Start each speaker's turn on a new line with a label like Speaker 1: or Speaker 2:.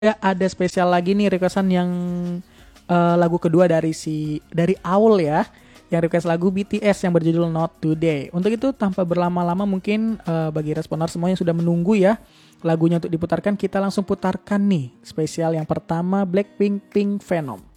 Speaker 1: Ya, ada spesial lagi nih requestan yang lagu kedua dari Aul ya, yang request lagu BTS yang berjudul Not Today. Untuk itu tanpa berlama-lama mungkin bagi responer semua yang sudah menunggu ya lagunya untuk diputarkan, kita langsung putarkan nih spesial yang pertama Blackpink Pink Venom.